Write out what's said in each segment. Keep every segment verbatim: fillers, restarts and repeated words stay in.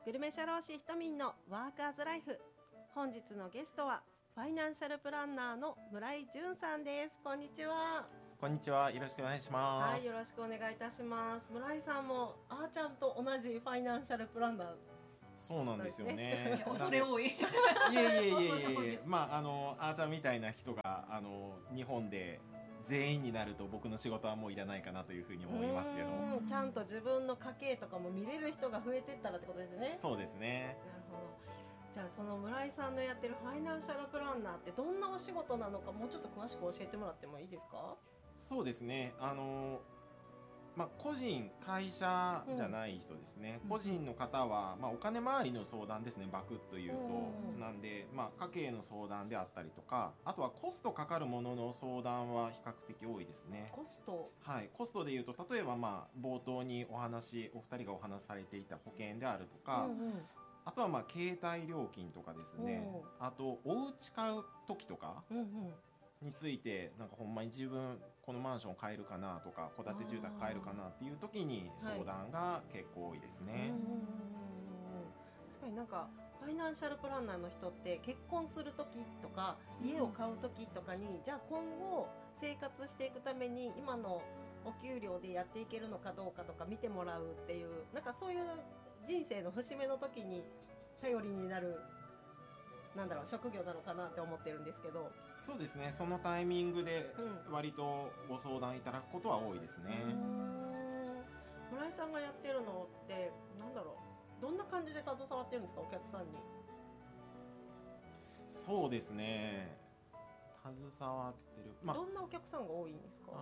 グルメ社労士ひとみんのワーカーズライフ。本日のゲストはファイナンシャルプランナーの村井淳さんです。こんにちは。 こんにちは、よろしくお願いします。 はい、よろしくお願いいたします。村井さんもあーちゃんと同じファイナンシャルプランナー。 そうなんですよね。 恐れ多い。いえいえいえいえいえ、まああのあーちゃんみたいな人があの日本で全員になると僕の仕事はもういらないかなというふうに思いますけど。 うん、ちゃんと自分の家計とかも見れる人が増えてったらってことですね。 そうですね。 なるほど。じゃあその村井さんのやってるファイナンシャルプランナーってどんなお仕事なのか、もうちょっと詳しく教えてもらってもいいですか？ そうですね。あのまあ、個人、会社じゃない人ですね、うん、個人の方は、まあ、お金回りの相談ですね、バクッと言うと、うん、なんで、まあ、家計の相談であったりとか、あとはコストかかるものの相談は比較的多いですね。 コスト、 はい、コストで言うと、例えば、まあ、冒頭にお話お二人がお話しされていた保険であるとか、うんうん、あとは、まあ、携帯料金とかですね、あとお家買う時とか、うんうんについて、なんかほんまに自分このマンション買えるかなとか戸建て住宅買えるかなっていう時に相談が結構多いですね。はい、うんうんうん、 確かになんかファイナンシャルプランナーの人って結婚する時とか家を買う時とかに、うん、じゃあ今後生活していくために今のお給料でやっていけるのかどうかとか見てもらうっていう、なんかそういう人生の節目の時に頼りになるなんだろう職業なのかなって思ってるんですけど。 そうですね、そのタイミングで割とご相談いただくことは多いですね。 うん、村井さんがやってるのってなんだろう、どんな感じで携わってるんですか、お客さんに。 そうですね、携わってる、 まあ、どんなお客さんが多いんですか？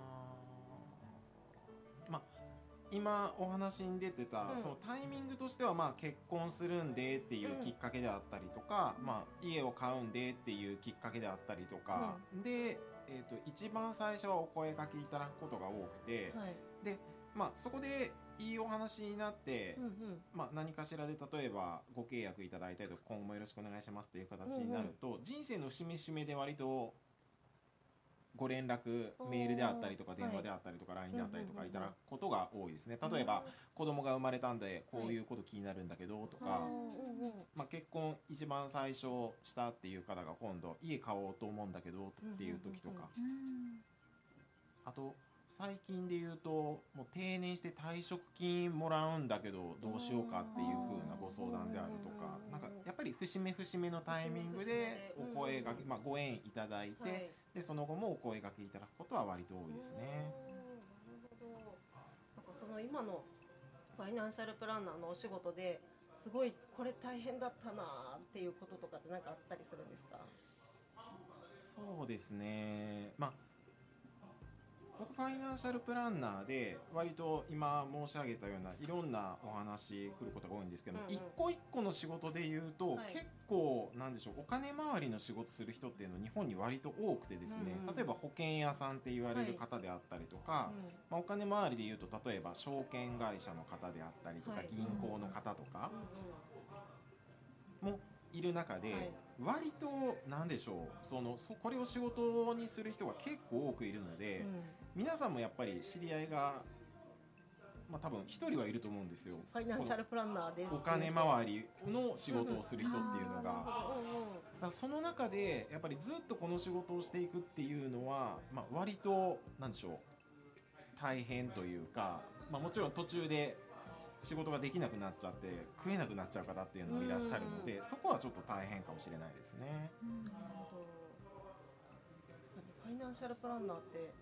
まあ今お話に出てた、うん、そのタイミングとしては、まあ結婚するんでっていうきっかけであったりとか、うん、まあ家を買うんでっていうきっかけであったりとか、うん、で、えーと、一番最初はお声掛けいただくことが多くて、はい、で、まあそこでいいお話になって、うんうん、まあ何かしらで例えばご契約いただいたりとか今後もよろしくお願いしますっていう形になると、うんうん、人生の節目節目で割とご連絡メールであったりとか電話であったりとか ライン であったりとかいただくことが多いですね。例えば子供が生まれたんでこういうこと気になるんだけどとか、まあ、結婚一番最初したっていう方が今度家買おうと思うんだけどっていう時とか、あと最近で言うともう定年して退職金もらうんだけどどうしようかっていう風なご相談であるとか、なんかやっぱり節目節目のタイミングでお声がけ、まあ、ご縁いただいて、でその後もお声掛けいただくことは割と多いですね。 なるほど。なんかその今のファイナンシャルプランナーのお仕事ですごいこれ大変だったなっていうこととかって何かあったりするんですか？ そうですね、まあ僕ファイナンシャルプランナーで割と今申し上げたようないろんなお話来ることが多いんですけど、うんうん、一個一個の仕事で言うと、はい、結構なんでしょう、お金回りの仕事する人っていうのは日本に割と多くてですね、うんうん、例えば保険屋さんって言われる方であったりとか、はい、まあ、お金回りで言うと例えば証券会社の方であったりとか、はい、銀行の方とかもいる中で、はい、割となんでしょう、そのそこれを仕事にする人が結構多くいるので、うん、皆さんもやっぱり知り合いが、まあ、多分一人はいると思うんですよ。 ファイナンシャルプランナーです。 お金回りの仕事をする人っていうのが、だからその中でやっぱりずっとこの仕事をしていくっていうのは、まあ、割となんでしょう、大変というか、まあ、もちろん途中で仕事ができなくなっちゃって食えなくなっちゃう方っていうのもいらっしゃるので、そこはちょっと大変かもしれないですね。 なるほど。ファイナンシャルプランナーって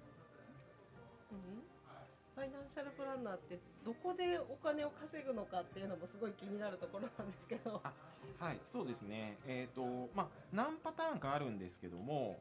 ファイナンシャルプランナーってどこでお金を稼ぐのかっていうのもすごい気になるところなんですけど。 あ、はい、そうですね、えーとまあ、何パターンかあるんですけども、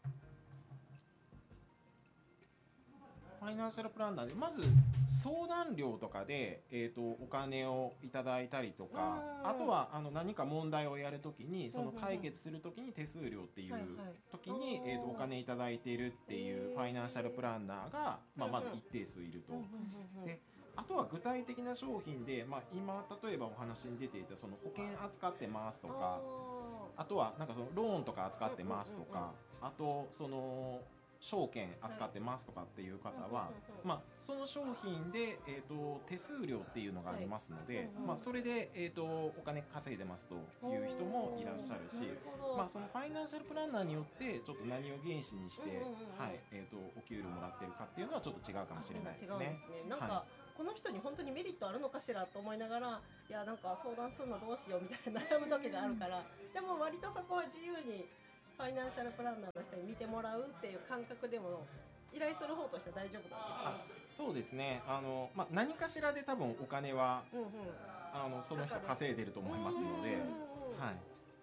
ファイナンシャルプランナーでまず相談料とかで、えーとお金をいただいたりとか、あとはあの何か問題をやるときにその解決するときに手数料っていう時に、えーとお金いただいているっていうファイナンシャルプランナーが、まあ、まず一定数いると。であとは具体的な商品で、まあ、今例えばお話に出ていたその保険扱ってますとか、あとはなんかそのローンとか扱ってますとか、あとその証券扱ってますとかっていう方は、まあ、その商品で、えー、と手数料っていうのがありますので、まあ、それで、えー、とお金稼いでますという人もいらっしゃるし、まあ、そのファイナンシャルプランナーによってちょっと何を原資にして、はいえー、とお給料もらってるかっていうのはちょっと違うかもしれないですね。 なんか、はいこの人に本当にメリットあるのかしらと思いながらいやなんか相談するのどうしようみたいな悩む時があるからでも割とそこは自由にファイナンシャルプランナーの人に見てもらうっていう感覚でも依頼する方としては大丈夫なんですか？そうですねあの、まあ、何かしらで多分お金は、うんうん、あのその人稼いでると思いますので、はい、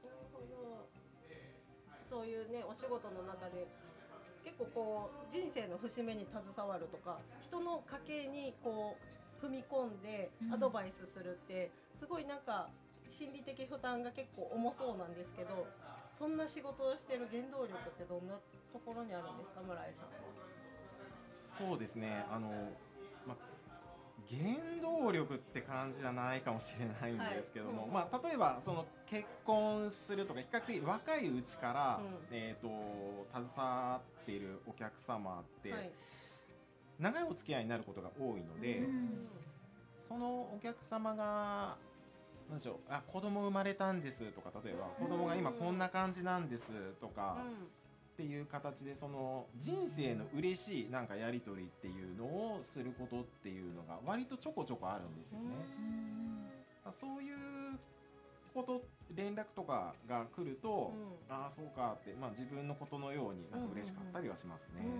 そういうねお仕事の中で結構こう人生の節目に携わるとか人の家計にこう踏み込んでアドバイスするってすごいなんか心理的負担が結構重そうなんですけどそんな仕事をしている原動力ってどんなところにあるんですか村井さんは。 そうですねあの、ま、原動力って感じじゃないかもしれないんですけども、はいまあ、例えばその結婚するとか比較的若いうちから、うんえー、と携わっているお客様って、はい、長いお付き合いになることが多いので、うん、そのお客様がなんでしょうあ子供生まれたんですとか例えば子供が今こんな感じなんですとか、うんっていう形でその人生の嬉しいなんかやり取りっていうのをすることっていうのが割とちょこちょこあるんですよね。そういうこと連絡とかが来ると、うん、ああそうかって、まあ、自分のことのようになんか嬉しかったりはしますね。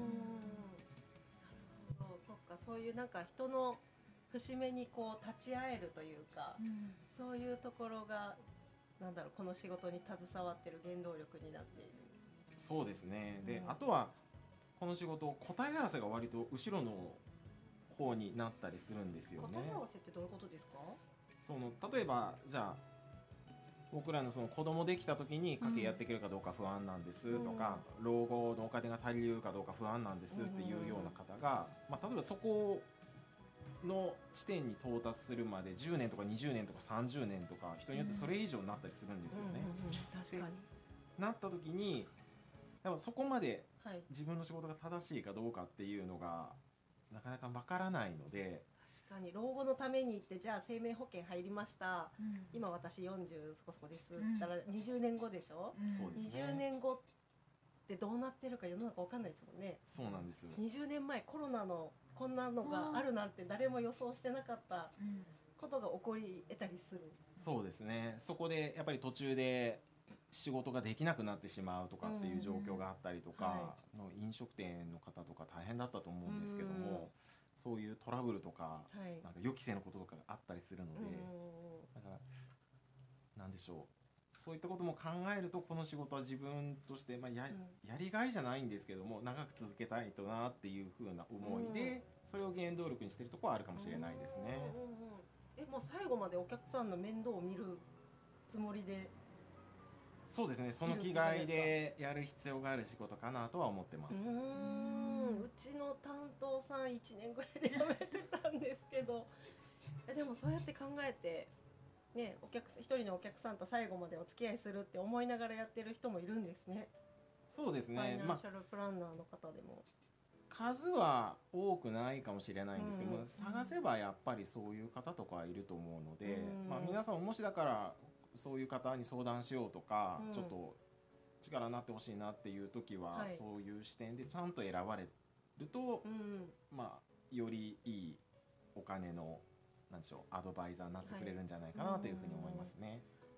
そうそっかそういうなんか人の節目にこう立ち会えるというか、うん、そういうところがなんだろうこの仕事に携わってる原動力になっている。 そうですねで、うん、あとはこの仕事答え合わせが割と後ろの方になったりするんですよね。 答え合わせってどういうことですか？ その例えばじゃあ僕らのその子供できた時に家計やっていけるかどうか不安なんですとか、うん、老後のお金が足りるかどうか不安なんですっていうような方が、まあ、例えばそこの地点に到達するまでじゅうねんとかにじゅうねんとかさんじゅうねんとか人によってそれ以上になったりするんですよね。 確かになった時にやっぱそこまで自分の仕事が正しいかどうかっていうのがなかなかわからないので、 確かに老後のためにってじゃあ生命保険入りました、うん、今私よんじゅうそこそこですっつったらにじゅうねんごでしょ、うん、にじゅうねんごってどうなってるか世の中わかんないですもんね。 そうなんですよ。 にじゅうねんまえコロナのこんなのがあるなんて誰も予想してなかったことが起こり得たりする。 そうですね。そこでやっぱり途中で仕事ができなくなってしまうとかっていう状況があったりとか、うんはい、の飲食店の方とか大変だったと思うんですけども、うん、そういうトラブルとか、はい、なんか予期せぬこととかがあったりするので、うん、だからなんでしょうそういったことも考えるとこの仕事は自分として、まあ、や, やりがいじゃないんですけども長く続けたいとなっていう風な思いで、それを原動力にしてるところはあるかもしれないですね。 えもう最後までお客さんの面倒を見るつもりで。 そうですねその気概でやる必要がある仕事かなとは思ってます。うーんうちの担当さんいちねんぐらいで辞めてたんですけどでもそうやって考えてね、お客一人のお客さんと最後までお付き合いするって思いながらやってる人もいるんですね。 そうですね。 ファイナンシャルプランナーの方でも、 まあ、数は多くないかもしれないんですけど、うん、探せばやっぱりそういう方とかいると思うので、うんまあ、皆さんもしだからそういう方に相談しようとか、うん、ちょっと力になってほしいなっていう時は、はい、そういう視点でちゃんと選ばれると、うんまあ、よりいいお金のなんでしょうアドバイザーになってくれるんじゃないかなというふうに思いますね。はい、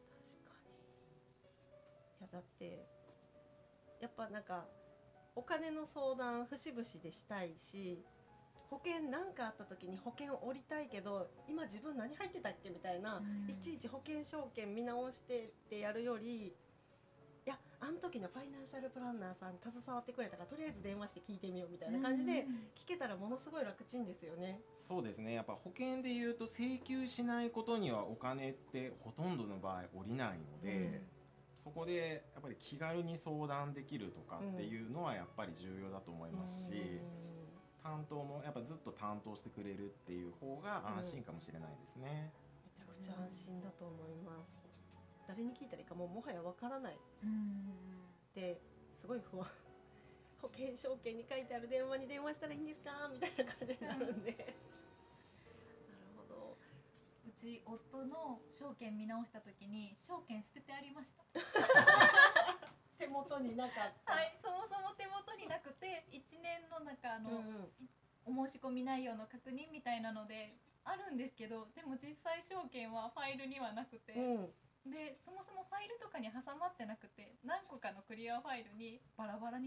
確かに。いやだってやっぱなんかお金の相談節々でしたいし、保険何かあった時に保険を降りたいけど今自分何入ってたっけみたいな、いちいち保険証券見直してってやるより、いやあの時のファイナンシャルプランナーさん携わってくれたからとりあえず電話して聞いてみようみたいな感じで聞けたらものすごい楽ちんですよね。 そうですね。やっぱ保険でいうと請求しないことにはお金ってほとんどの場合降りないので、うん、そこでやっぱり気軽に相談できるとかっていうのはやっぱり重要だと思いますし、うん、担当もやっぱずっと担当してくれるっていう方が安心かもしれないですね。 うん、めちゃくちゃ安心だと思います。誰に聞いたらいいかもうもはやわからないってすごい不安保険証券に書いてある電話に電話したらいいんですかみたいな感じになるんで、うん、なるほど。 うち夫の証券見直した時に証券捨ててありました手元になかった。 はい、そもそも手元になくていちねんの中あの、うんうん、お申し込み内容の確認みたいなのであるんですけど、でも実際証券はファイルにはなくて、うんでそもそもファイルとかに挟まってなくて何個かのクリアファイルにバラバラに